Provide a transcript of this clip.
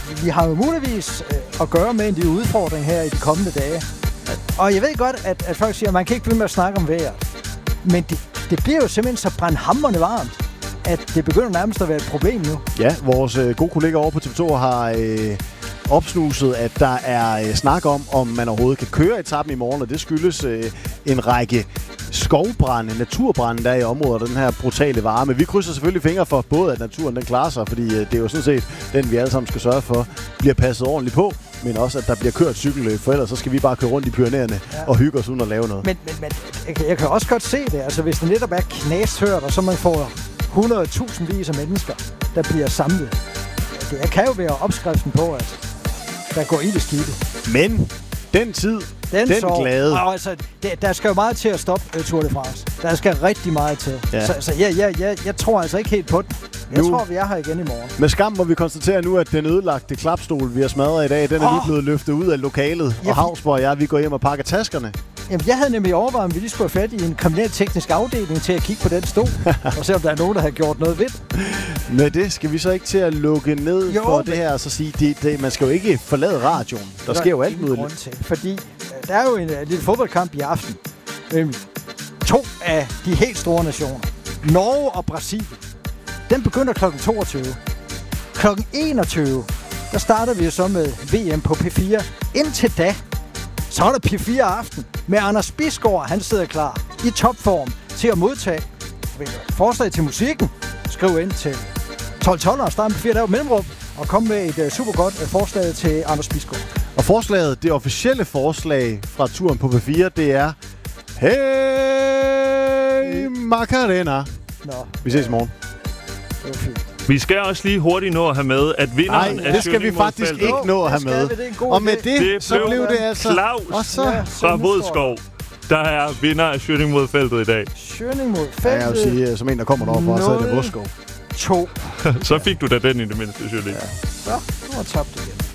vi har jo muligvis at gøre med en lille udfordring her i de kommende dage. Og jeg ved godt, at folk siger, at man kan ikke begynde med at snakke om vejret. Men det bliver jo simpelthen så brandhamrende varmt, at det begynder nærmest at være et problem nu. Ja, vores gode kollega over på TV2 har opsnuset, at der er snak om man overhovedet kan køre etappen i morgen, og det skyldes en række skovbrænde, naturbrænde, der er i området, den her brutale varme. Vi krydser selvfølgelig fingre for både, at naturen den klarer sig, fordi det er jo sådan set den, vi alle sammen skal sørge for, bliver passet ordentligt på, men også, at der bliver kørt cykelløb, for ellers så skal vi bare køre rundt i Pyrenæerne og hygge os uden at lave noget. Men jeg kan også godt se det, altså hvis det netop er knastørt, og så man får 100.000 af mennesker, der bliver samlet. Det kan jo være opskriften på, at der går i det skidte. Men den tid, den glade. Altså, der skal jo meget til at stoppe Tour de France. Der skal rigtig meget til. Ja. Så jeg tror altså ikke helt på den. Jeg tror, vi er her igen i morgen. Med skam må vi konstatere nu, at den ødelagte klapstol, vi har smadret i dag, den er lige blevet løftet ud af lokalet. Og Havsborg og jeg, vi går hjem og pakker taskerne. Jamen, jeg havde nemlig overvejet, om vi lige skulle have fat i en kriminalteknisk afdeling til at kigge på den stol, og se, om der er nogen, der har gjort noget ved det. Med det skal vi så ikke til at lukke ned for det her, og så sige, man skal jo ikke forlade radioen. Der sker jo alt muligt. Fordi der er jo en lille fodboldkamp i aften. To af de helt store nationer, Norge og Brasilien. Den begynder kl. 22. Kl. 21, der starter vi så med VM på P4. Indtil da, så er der P4 aften med Anders Bisgaard. Han sidder klar i topform til at modtage forslag til musikken. Skriv ind til 1212 og start P4 der mellemrum og kom med et super godt forslag til Anders Bisgaard. Og forslaget, det officielle forslag fra turen på P4, det er Hey Macarena. Vi ses i morgen. Det er fint. Vi skal også lige hurtigt nå at have med, at vinderen af det skal vi faktisk ikke nå at have med. Og med det så blev det altså Claus fra Vodskov, der er vinder af Schønning mod feltet i dag. Schønning mod feltet. Ja, jeg vil sige, som en, der kommer derovre, så er det Vodskov. 2. Så fik du da den i det mindste, Schønning. Ja. Så, nu er tabt igen.